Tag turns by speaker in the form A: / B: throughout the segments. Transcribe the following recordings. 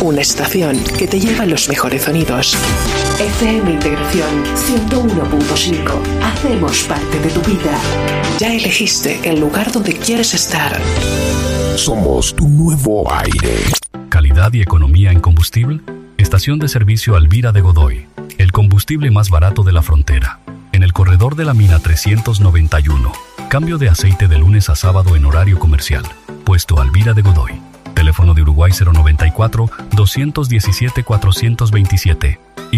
A: Una estación que te lleva los mejores sonidos. FM Integración 101.5. Hacemos parte de tu vida. Ya elegiste el lugar donde quieres estar.
B: Somos tu nuevo aire.
C: Calidad y economía en combustible. Estación de servicio Alvira de Godoy. El combustible más barato de la frontera. En el corredor de la mina 391. Cambio de aceite de lunes a sábado en horario comercial. Puesto Alvira de Godoy. Teléfono de Uruguay 094-217-427 y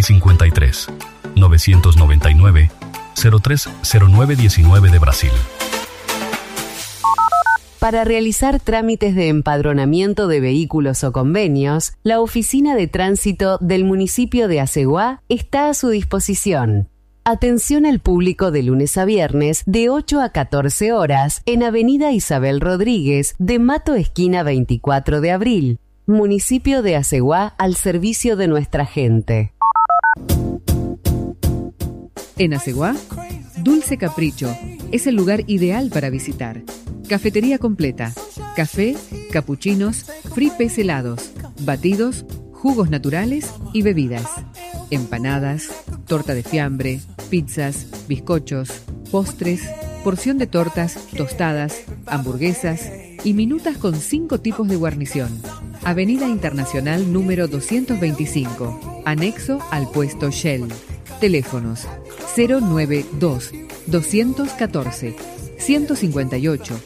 C: 53-999-030919 de Brasil.
D: Para realizar trámites de empadronamiento de vehículos o convenios, la Oficina de Tránsito del municipio de Aceguá está a su disposición. Atención al público de lunes a viernes de 8 a 14 horas en Avenida Isabel Rodríguez de Mato esquina 24 de abril, municipio de Aceguá, al servicio de nuestra gente.
E: En Aceguá, Dulce Capricho es el lugar ideal para visitar. Cafetería completa, café, capuchinos, fripes helados, batidos, jugos naturales y bebidas. Empanadas, torta de fiambre, pizzas, bizcochos, postres, porción de tortas, tostadas, hamburguesas y minutas con 5 tipos de guarnición. Avenida Internacional número 225, anexo al puesto Shell. Teléfonos 092 214 158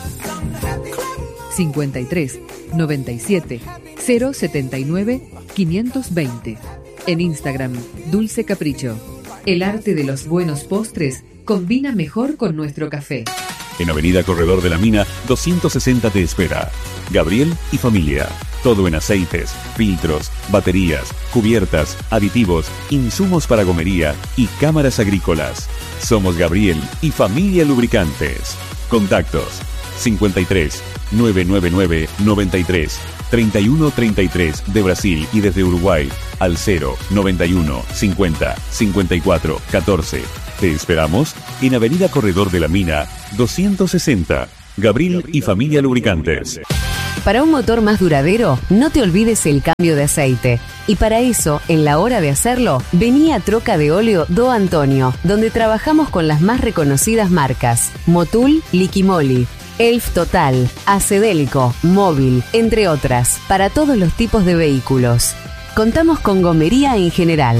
E: 53 97 079 520. En Instagram, Dulce Capricho. El arte de los buenos postres combina mejor con nuestro café.
F: En Avenida Corredor de la Mina 260 te espera. Gabriel y familia. Todo en aceites, filtros, baterías, cubiertas, aditivos, insumos para gomería y cámaras agrícolas. Somos Gabriel y familia lubricantes. Contactos 53 999 93 3133 de Brasil y desde Uruguay al 0 91 50 54 14. Te esperamos en Avenida Corredor de la Mina 260. Gabriel y familia lubricantes.
D: Para un motor más duradero, no te olvides el cambio de aceite. Y para eso, en la hora de hacerlo, vení a Troca de Óleo Do Antonio, donde trabajamos con las más reconocidas marcas: Motul, Liquimoli, Elf Total, Acedelco, Móvil, entre otras, para todos los tipos de vehículos. Contamos con gomería en general.